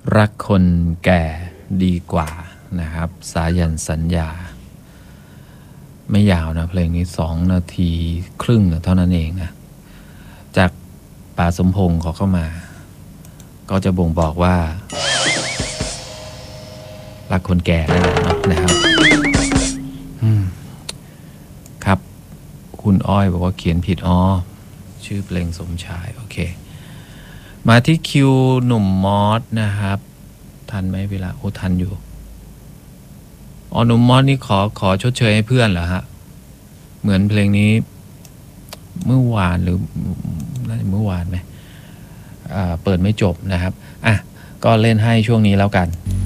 รักคนแก่ดีกว่านะครับสายันสัญญาไม่ยาวนะเพลงนี้2 นาทีครึ่งเท่านั้นเองนะจากป่าสมพงษ์ขอเข้ามาก็จะบ่งบอกว่ารักคนแก่นั่นแหละนะครับครับคุณอ้อยบอกว่าเขียนผิดชื่อเพลงสมชายโอเคมาที่คิวหนุ่มมอสนะครับทันไหมเวลาทันอยู่หนุ่มมอสนี่ขอชดเชยให้เพื่อนเหรอฮะเหมือนเพลงนี้เมื่อวานหรือน่าจะเมื่อวานไหมเปิดไม่จบนะครับก็เล่นให้ช่วงนี้แล้วกัน